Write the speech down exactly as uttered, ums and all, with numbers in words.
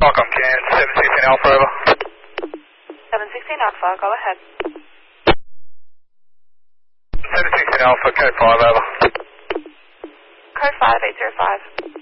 Welcome, Can seven sixteen Alpha, over. seven sixteen Alpha, go ahead. seven sixteen Alpha, code five, over. Code five eight zero five.